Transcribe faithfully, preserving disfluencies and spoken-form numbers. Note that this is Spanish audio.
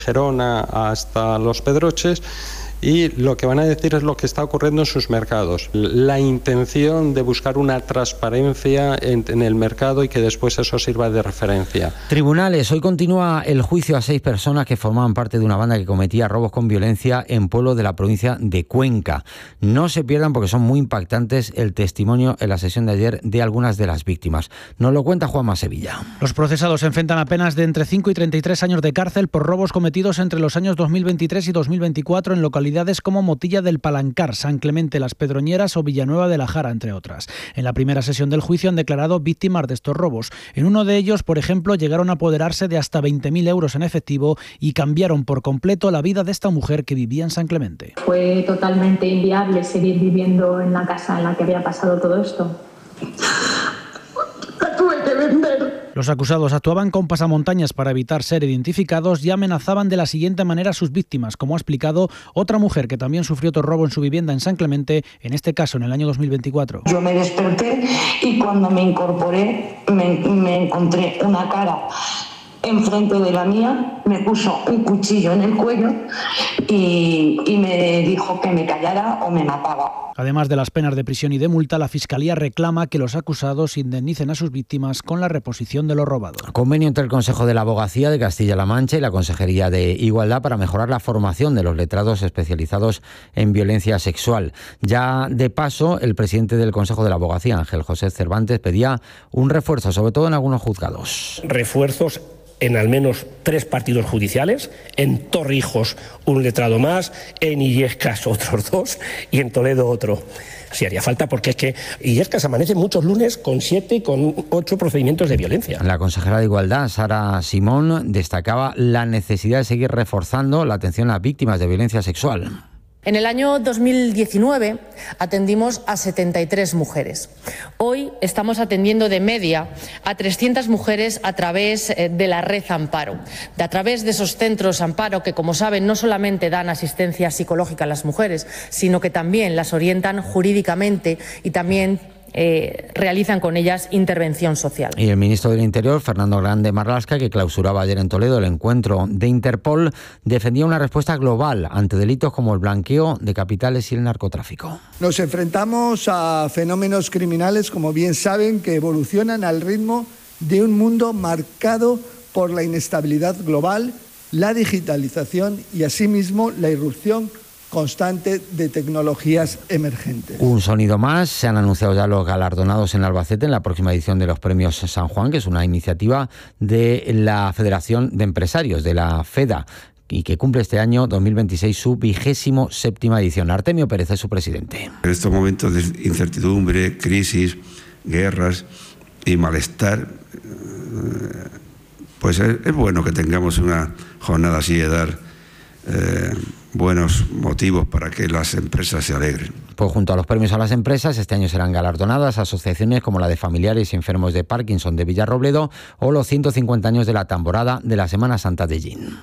Gerona hasta Los Pedroches, y lo que van a decir es lo que está ocurriendo en sus mercados. La intención de buscar una transparencia en, en el mercado y que después eso sirva de referencia. Tribunales. Hoy continúa el juicio a seis personas que formaban parte de una banda que cometía robos con violencia en pueblos de la provincia de Cuenca. No se pierdan porque son muy impactantes el testimonio en la sesión de ayer de algunas de las víctimas. Nos lo cuenta Juanma Sevilla. Los procesados se enfrentan a penas de entre cinco y treinta y tres años de cárcel por robos cometidos entre los años dos mil veintitrés y dos mil veinticuatro en localidades como Motilla del Palancar, San Clemente Las Pedroñeras o Villanueva de la Jara, entre otras. En la primera sesión del juicio han declarado víctimas de estos robos. En uno de ellos, por ejemplo, llegaron a apoderarse de hasta veinte mil euros en efectivo y cambiaron por completo la vida de esta mujer que vivía en San Clemente. Fue totalmente inviable seguir viviendo en la casa en la que había pasado todo esto. La tuve que vender. Los acusados actuaban con pasamontañas para evitar ser identificados y amenazaban de la siguiente manera a sus víctimas, como ha explicado otra mujer que también sufrió otro robo en su vivienda en San Clemente, en este caso en el año dos mil veinticuatro. Yo me desperté y cuando me incorporé me, me encontré una cara enfrente de la mía, me puso un cuchillo en el cuello y, y me dijo que me callara o me mataba. Además de las penas de prisión y de multa, la Fiscalía reclama que los acusados indemnicen a sus víctimas con la reposición de lo robado. Convenio entre el Consejo de la Abogacía de Castilla-La Mancha y la Consejería de Igualdad para mejorar la formación de los letrados especializados en violencia sexual. Ya de paso, el presidente del Consejo de la Abogacía, Ángel José Cervantes, pedía un refuerzo, sobre todo en algunos juzgados. Refuerzos en al menos tres partidos judiciales, en Torrijos un letrado más, en Illescas otros dos y en Toledo otro. Sí haría falta porque es que Illescas amanece muchos lunes con siete y con ocho procedimientos de violencia. La consejera de Igualdad, Sara Simón, destacaba la necesidad de seguir reforzando la atención a víctimas de violencia sexual. En el año dos mil diecinueve atendimos a setenta y tres mujeres. Hoy estamos atendiendo de media a trescientas mujeres a través de la red Amparo, de a través de esos centros Amparo que, como saben, no solamente dan asistencia psicológica a las mujeres, sino que también las orientan jurídicamente y también Eh, realizan con ellas intervención social. Y el ministro del Interior, Fernando Grande Marlaska, que clausuraba ayer en Toledo el encuentro de Interpol, defendía una respuesta global ante delitos como el blanqueo de capitales y el narcotráfico. Nos enfrentamos a fenómenos criminales, como bien saben, que evolucionan al ritmo de un mundo marcado por la inestabilidad global, la digitalización y, asimismo, la irrupción constante de tecnologías emergentes. Un sonido más. Se han anunciado ya los galardonados en Albacete en la próxima edición de los Premios San Juan, que es una iniciativa de la Federación de Empresarios, de la FEDA, y que cumple este año dos mil veintiséis su vigésimo séptima edición. Artemio Pérez es su presidente. En estos momentos de incertidumbre, crisis, guerras y malestar, pues es, es bueno que tengamos una jornada así de dar eh, buenos motivos para que las empresas se alegren. Pues junto a los premios a las empresas, este año serán galardonadas asociaciones como la de familiares y enfermos de Parkinson de Villarrobledo o los ciento cincuenta años de la tamborada de la Semana Santa de Llín.